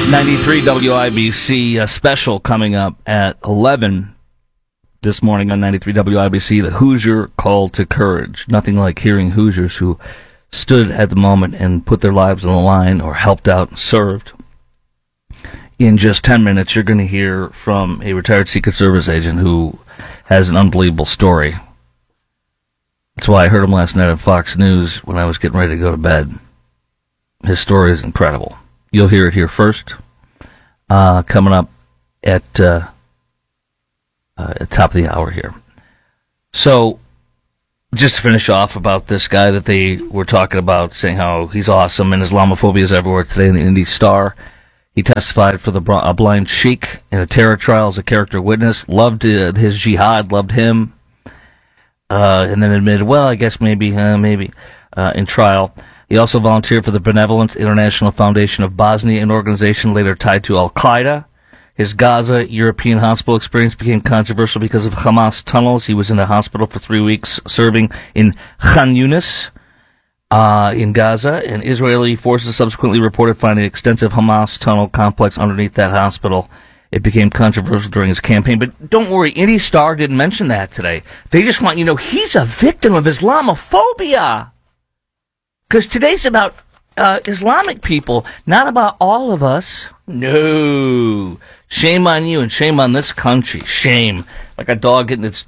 93 WIBC, a special coming up at 11 this morning on 93 WIBC, the Hoosier Call to Courage. Nothing like hearing Hoosiers who stood at the moment and put their lives on the line or helped out and served. In just 10 minutes, you're going to hear from a retired Secret Service agent who has an unbelievable story. That's why I heard him last night on Fox News when I was getting ready to go to bed. His story is incredible. You'll hear it here first, coming up at top of the hour here. So, just to finish off about this guy that they were talking about, saying how he's awesome and Islamophobia is everywhere today in the Indy Star. He testified for the blind sheikh in a terror trial as a character witness, loved his jihad, loved him, and then admitted, well, I guess maybe in trial. He also volunteered for the Benevolent International Foundation of Bosnia, an organization later tied to Al-Qaeda. His Gaza European hospital experience became controversial because of Hamas tunnels. He was in the hospital for 3 weeks serving in Khan Yunis in Gaza, and Israeli forces subsequently reported finding an extensive Hamas tunnel complex underneath that hospital. It became controversial during his campaign. But don't worry, Indy Star didn't mention that today. They just want you to know he's a victim of Islamophobia. Because today's about Islamic people, not about all of us. No. Shame on you and shame on this country. Shame. Like a dog getting its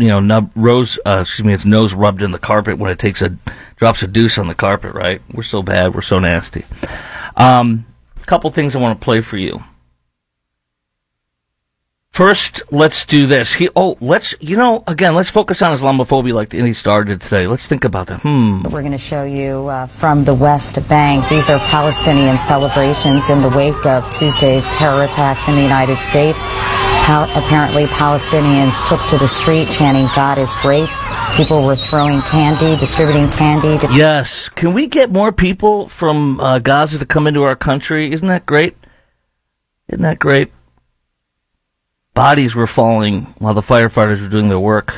its nose rubbed in the carpet when it drops a deuce on the carpet, right? We're so bad, we're so nasty. Couple things I want to play for you. First, let's do this. Let's focus on Islamophobia like the Indy Star did today. Let's think about that. We're going to show you from the West Bank. These are Palestinian celebrations in the wake of Tuesday's terror attacks in the United States. Apparently, Palestinians took to the street chanting, "God is great." People were throwing candy, distributing candy. Yes. Can we get more people from Gaza to come into our country? Isn't that great? Isn't that great? Bodies were falling while the firefighters were doing their work.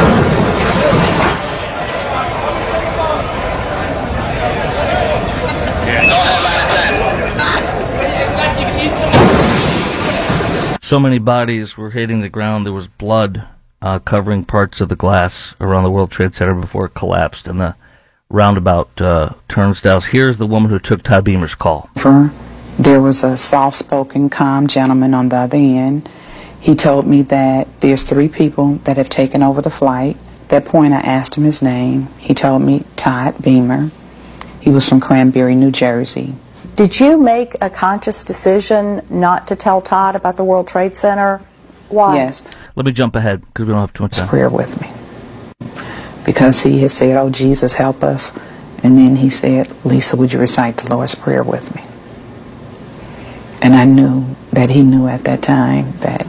So many bodies were hitting the ground. There was blood covering parts of the glass around the World Trade Center before it collapsed, and the roundabout turnstiles. Here's the woman who took Todd Beamer's call. There was a soft-spoken, calm gentleman on the other end. He told me that there's 3 people that have taken over the flight. At that point, I asked him his name. He told me Todd Beamer. He was from Cranberry, New Jersey. Did you make a conscious decision not to tell Todd about the World Trade Center? Why? Yes. Let me jump ahead because we don't have too much time. Prayer with me. Because he had said, "Oh, Jesus, help us." And then he said, "Lisa, would you recite the Lord's Prayer with me?" And I knew that he knew at that time that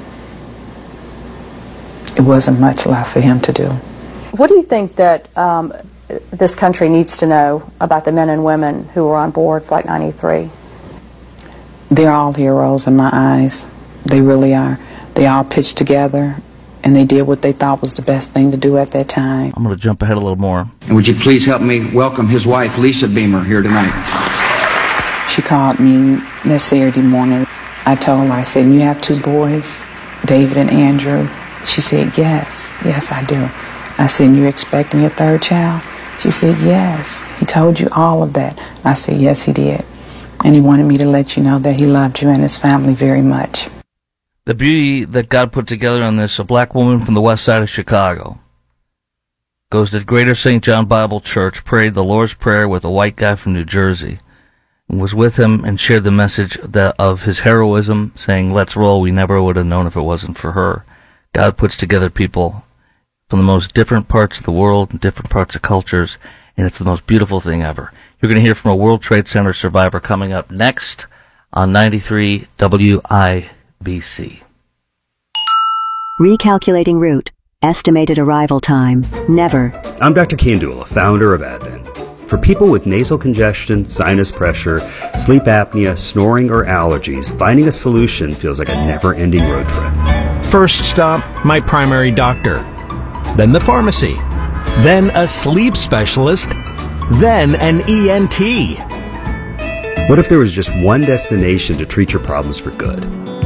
it wasn't much left for him to do. What do you think that this country needs to know about the men and women who were on board Flight 93? They're all heroes in my eyes. They really are. They all pitched together, and they did what they thought was the best thing to do at that time. I'm going to jump ahead a little more. And would you please help me welcome his wife, Lisa Beamer, here tonight. She called me that Saturday morning. I told her, I said, "You have 2 boys, David and Andrew?" She said, "Yes, I do." I said, "You're expecting your 3rd child?" She said, "Yes. He told you all of that." I said, "Yes, he did. And he wanted me to let you know that he loved you and his family very much." The beauty that God put together on this, a black woman from the west side of Chicago goes to Greater St. John Bible Church, prayed the Lord's Prayer with a white guy from New Jersey, and was with him and shared the message of his heroism, saying, "Let's roll. We never would have known if it wasn't for her." God puts together people from the most different parts of the world and different parts of cultures, and it's the most beautiful thing ever. You're going to hear from a World Trade Center survivor coming up next on 93 WIBC. Recalculating route. Estimated arrival time. Never. I'm Dr. Kandula, founder of Advent. For people with nasal congestion, sinus pressure, sleep apnea, snoring, or allergies, finding a solution feels like a never-ending road trip. First stop, my primary doctor. Then the pharmacy. Then a sleep specialist. Then an ENT. What if there was just one destination to treat your problems for good?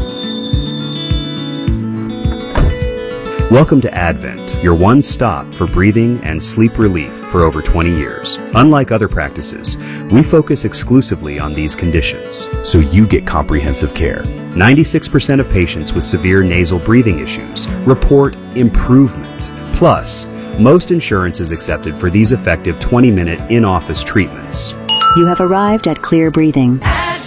Welcome to Advent, your one stop for breathing and sleep relief for over 20 years. Unlike other practices, we focus exclusively on these conditions, so you get comprehensive care. 96% of patients with severe nasal breathing issues report improvement. Plus, most insurance is accepted for these effective 20-minute in-office treatments. You have arrived at Clear Breathing.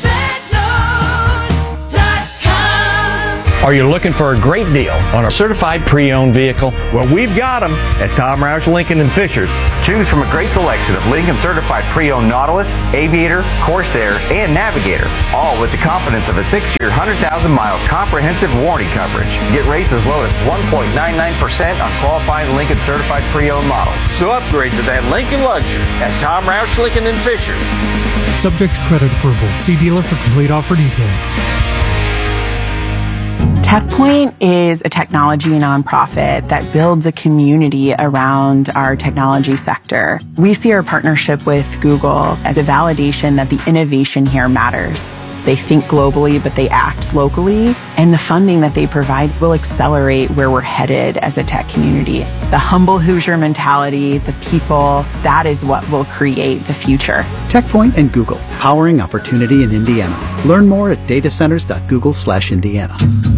Are you looking for a great deal on a certified pre-owned vehicle? Well, we've got them at Tom Roush Lincoln and Fishers. Choose from a great selection of Lincoln certified pre-owned Nautilus, Aviator, Corsair, and Navigator, all with the confidence of a 6-year, 100,000 miles comprehensive warranty coverage. Get rates as low as 1.99% on qualifying Lincoln certified pre-owned models. So upgrade to that Lincoln luxury at Tom Roush Lincoln and Fishers. Subject to credit approval. See dealer for complete offer details. TechPoint is a technology nonprofit that builds a community around our technology sector. We see our partnership with Google as a validation that the innovation here matters. They think globally, but they act locally, and the funding that they provide will accelerate where we're headed as a tech community. The humble Hoosier mentality, the people, that is what will create the future. TechPoint and Google, powering opportunity in Indiana. Learn more at datacenters.google/Indiana.